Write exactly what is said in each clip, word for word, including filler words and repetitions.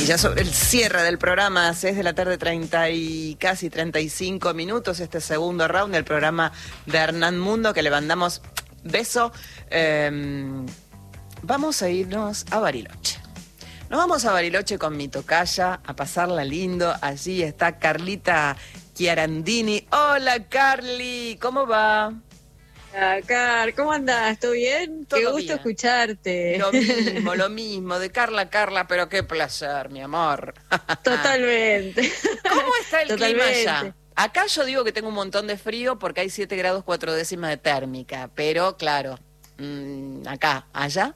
ya sobre el cierre del programa, seis de la tarde, treinta y casi treinta y cinco minutos, este segundo round del programa de Hernán Mundo, que le mandamos beso. Eh, vamos a irnos a Bariloche. Nos vamos a Bariloche con mi tocaya, a pasarla lindo. Allí está Carlita Chiarandini. Hola, Carly, ¿cómo va? Hola, Car, ¿cómo andás? ¿Todo bien? Todo qué gusto bien. escucharte. Lo mismo, lo mismo, de Carla, Carla, pero qué placer, mi amor. Totalmente. ¿Cómo está el Totalmente. clima allá? Acá yo digo que tengo un montón de frío porque hay siete grados cuatro décimas de térmica, pero claro, mmm, acá, allá.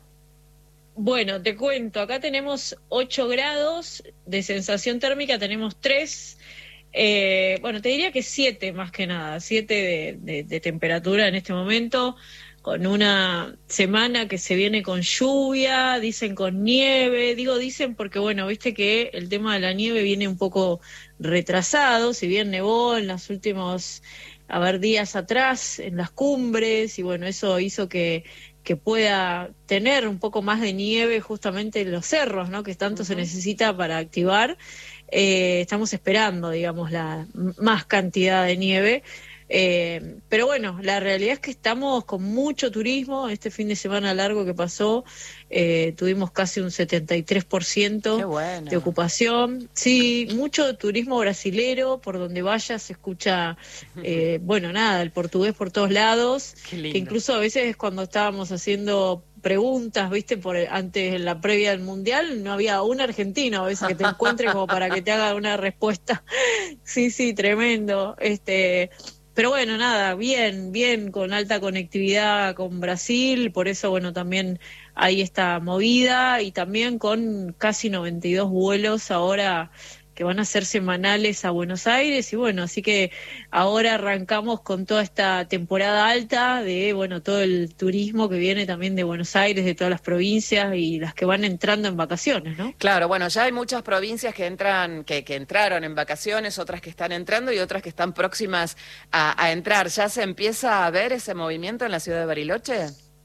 Bueno, te cuento, acá tenemos ocho grados de sensación térmica, tenemos tres, eh, bueno, te diría que siete más que nada, siete de, de, de temperatura en este momento, con una semana que se viene con lluvia, dicen con nieve, digo dicen porque bueno, viste que el tema de la nieve viene un poco retrasado, si bien nevó en los últimos, a ver, días atrás, en las cumbres, y bueno, eso hizo que que pueda tener un poco más de nieve justamente en los cerros, ¿no? Que tanto uh-huh. se necesita para activar. Eh, estamos esperando, digamos, la más cantidad de nieve. Eh, pero bueno, la realidad es que estamos con mucho turismo. Este fin de semana largo que pasó, eh, tuvimos casi un setenta y tres por ciento Qué bueno. de ocupación. Sí, mucho turismo brasilero, por donde vayas se escucha, eh, bueno, nada, el portugués por todos lados. Qué lindo. Que incluso a veces cuando estábamos haciendo preguntas, viste, por antes en la previa del Mundial, no había un argentino a veces que te encuentres como para que te haga una respuesta. Sí, sí, tremendo. Este... Pero bueno, nada, bien, bien, con alta conectividad con Brasil, por eso, bueno, también hay esta movida y también con casi noventa y dos vuelos ahora que van a ser semanales a Buenos Aires y bueno, así que ahora arrancamos con toda esta temporada alta de, bueno, todo el turismo que viene también de Buenos Aires, de todas las provincias y las que van entrando en vacaciones, ¿no? Claro, bueno, ya hay muchas provincias que entran, que, que entraron en vacaciones, otras que están entrando y otras que están próximas a, a entrar. ¿Ya se empieza a ver ese movimiento en la ciudad de Bariloche?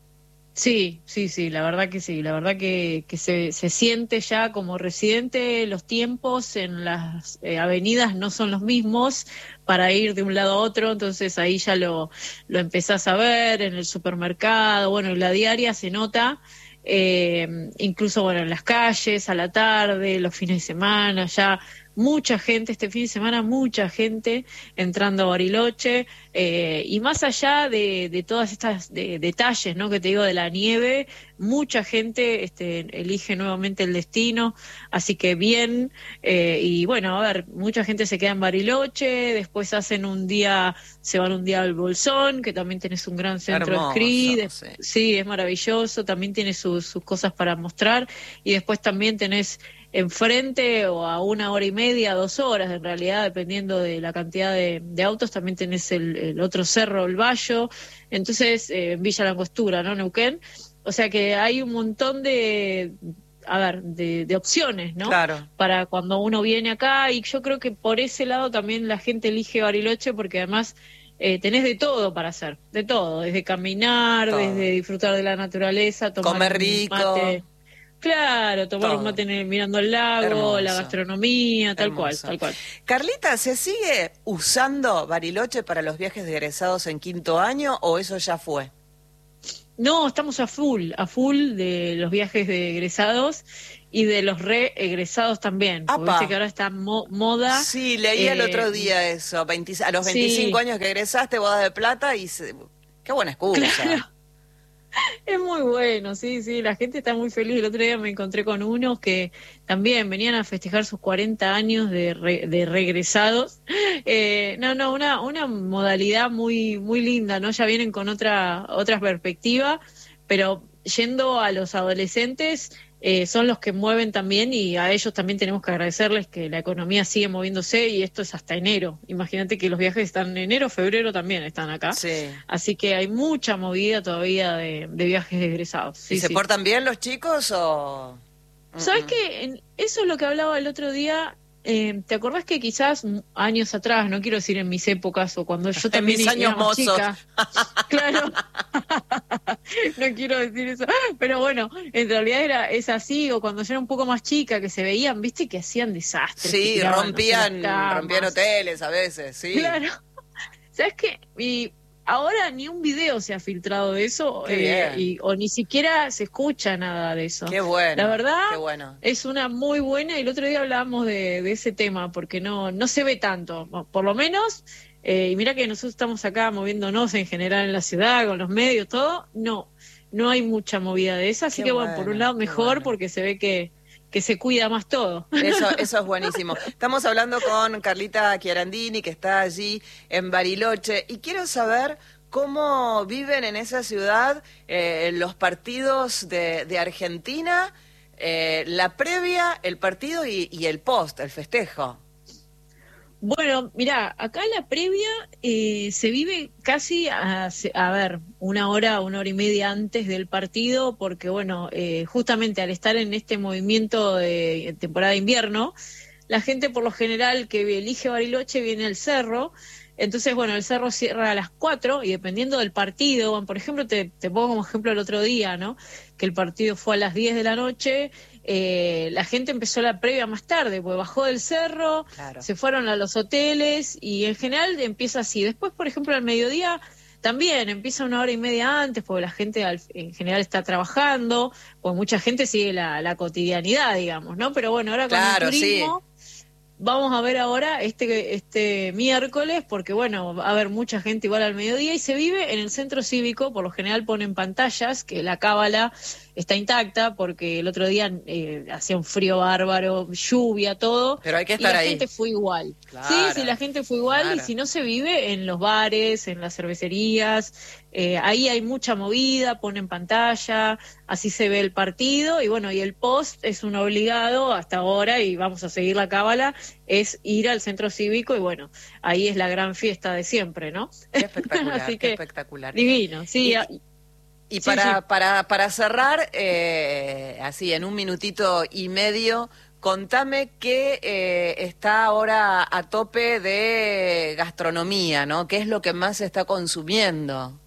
Sí, sí, sí, la verdad que sí, la verdad que, que se, se siente ya como residente, los tiempos en las eh, avenidas no son los mismos para ir de un lado a otro, entonces ahí ya lo, lo empezás a ver en el supermercado, bueno, en la diaria se nota, eh, incluso bueno, en las calles, a la tarde, los fines de semana, ya mucha gente, este fin de semana mucha gente entrando a Bariloche, eh, y más allá de, de todas estas de, detalles, ¿no? Que te digo de la nieve, mucha gente este, elige nuevamente el destino, así que bien, eh, y bueno, a ver, mucha gente se queda en Bariloche, después hacen un día, se van un día al Bolsón, que también tenés un gran centro Hermoso, de esquí, de, sí. sí, es maravilloso, también tiene sus, sus cosas para mostrar, y después también tenés enfrente o a una hora y media, dos horas en realidad, dependiendo de la cantidad de, de autos, también tenés el, el otro cerro, el Bayo, entonces eh, Villa Langostura, ¿no? Neuquén, o sea que hay un montón de, a ver, de, de opciones, ¿no? Claro. Para cuando uno viene acá, y yo creo que por ese lado también la gente elige Bariloche, porque además eh, tenés de todo para hacer, de todo, desde caminar, todo. Desde disfrutar de la naturaleza, tomar comer rico. Mate. Claro, tomar Todo. un mate mirando el lago, Hermoso. La gastronomía, tal Hermoso. cual, tal cual. Carlita, ¿se sigue usando Bariloche para los viajes de egresados en quinto año o eso ya fue? No, estamos a full, a full de los viajes de egresados y de los re-egresados también. Porque viste que ahora está mo moda. Sí, leí eh, el otro día eso. veinte, a los veinticinco sí. años que egresaste, bodas de plata y... Se... Qué buena excusa. Claro. Es muy bueno, sí, sí, la gente está muy feliz. El otro día me encontré con unos que también venían a festejar sus cuarenta años de, re, de regresados. Eh, no, no, una, una modalidad muy, muy linda, ¿no? Ya vienen con otra, otra perspectiva, pero yendo a los adolescentes, eh, son los que mueven también y a ellos también tenemos que agradecerles que la economía sigue moviéndose y esto es hasta enero. Imagínate que los viajes están en enero, febrero también están acá. Sí. Así que hay mucha movida todavía de, de viajes egresados. Sí, ¿Y se sí. portan bien los chicos o...? ¿Sabes qué? Eso es lo que hablaba el otro día. eh, ¿te acordás que quizás años atrás, no quiero decir en mis épocas o cuando yo también en mis años era más mozos. chica, claro, no quiero decir eso, pero bueno, en realidad era es así, o cuando yo era un poco más chica, que se veían, viste, que hacían desastres. Sí, tiraban, rompían, no sé, las camas. rompían hoteles a veces, sí. Claro, ¿sabes qué? Y ahora ni un video se ha filtrado de eso, Qué eh, y, o ni siquiera se escucha nada de eso. Qué bueno. La verdad, qué bueno. es una muy buena, y el otro día hablábamos de, de ese tema, porque no, no se ve tanto, por lo menos, eh, y mira que nosotros estamos acá moviéndonos en general en la ciudad, con los medios, todo, no, no hay mucha movida de esa, así Qué que bueno, bueno, por un lado qué mejor, bueno. porque se ve que, que se cuida más todo. Eso, eso es buenísimo. Estamos hablando con Carlita Chiarandini, que está allí en Bariloche, y quiero saber cómo viven en esa ciudad eh, los partidos de, de Argentina, eh, la previa, el partido y, y el post, el festejo. Bueno, mirá, acá la previa eh, se vive casi, a, a ver, una hora, una hora y media antes del partido, porque bueno, eh, justamente al estar en este movimiento de temporada de invierno, la gente por lo general que elige Bariloche viene al cerro. Entonces, bueno, el cerro cierra a las cuatro y dependiendo del partido, por ejemplo, te, te pongo como ejemplo el otro día, ¿no? Que el partido fue a las diez de la noche, eh, la gente empezó la previa más tarde, pues bajó del cerro, Claro. se fueron a los hoteles y en general empieza así. Después, por ejemplo, al mediodía también empieza una hora y media antes, porque la gente al, en general está trabajando, pues mucha gente sigue la, la cotidianidad, digamos, ¿no? Pero bueno, ahora con Claro, el turismo... sí. Vamos a ver ahora este este miércoles, porque bueno, va a haber mucha gente igual al mediodía, y se vive en el centro cívico. Por lo general ponen pantallas, que la cábala está intacta, porque el otro día eh, hacía un frío bárbaro, lluvia, todo, Pero hay que y estar la ahí. gente fue igual. Claro, Sí, sí, la gente fue igual, claro. y si no se vive en los bares, en las cervecerías, eh, ahí hay mucha movida, ponen pantalla, así se ve el partido, y bueno, y el post es un obligado hasta ahora, y vamos a seguir la cábala, es ir al centro cívico, y bueno, ahí es la gran fiesta de siempre, ¿no? Qué espectacular, Así qué que, espectacular. divino, sí. Y, a- y sí, para, sí. para, para cerrar, eh, así en un minutito y medio, contame que eh, está ahora a tope de gastronomía, ¿no? ¿Qué es lo que más se está consumiendo?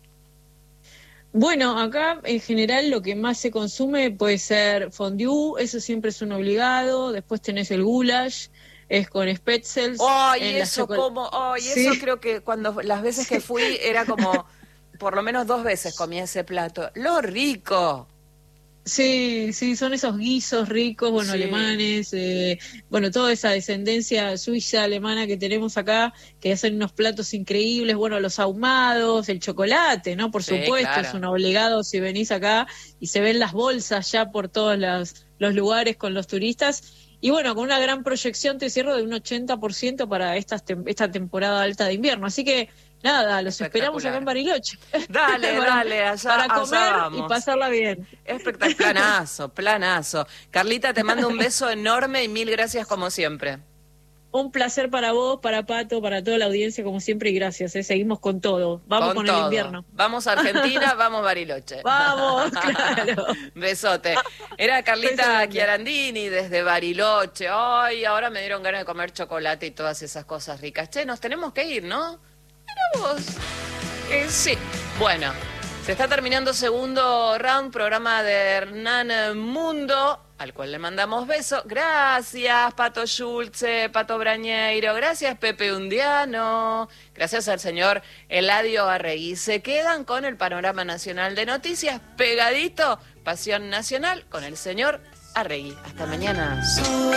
Bueno, acá en general lo que más se consume puede ser fondue, eso siempre es un obligado. Después tenés el goulash, es con spetzels. ¡Ay, en las eso chocol- como! ¡Ay, Sí. eso creo que cuando las veces que fui era como, por lo menos dos veces comí ese plato. ¡Lo rico! Sí, sí, son esos guisos ricos, bueno, Sí. alemanes, eh, bueno, toda esa descendencia suiza alemana que tenemos acá, que hacen unos platos increíbles, bueno, los ahumados, el chocolate, ¿no? Por Sí, supuesto, claro. es un obligado si venís acá, y se ven las bolsas ya por todos los, los lugares con los turistas. Y bueno, con una gran proyección, te cierro, de un ochenta por ciento para estas tem- esta temporada alta de invierno. Así que, nada, los esperamos acá en Bariloche. Dale, Para- dale, allá, Para allá comer vamos. y pasarla bien. Espectacular, planazo, planazo. Carlita, te mando un beso enorme y mil gracias como siempre. Un placer para vos, para Pato, para toda la audiencia, como siempre, y gracias. ¿eh? Seguimos con todo. Vamos con, todo. el invierno. Vamos a Argentina, vamos Bariloche. Vamos, claro. Besote. Era Carlita Beso grande. Chiarandini desde Bariloche. Ay, ahora me dieron ganas de comer chocolate y todas esas cosas ricas. Che, nos tenemos que ir, ¿no? Mira vos. Eh, sí. Bueno, se está terminando segundo round, programa de Hernán Mundo, al cual le mandamos beso. Gracias, Pato Schulze, Pato Brañeiro. Gracias, Pepe Undiano. Gracias al señor Eladio Arregui. Se quedan con el panorama nacional de noticias, pegadito, Pasión Nacional, con el señor Arregui. Hasta mañana.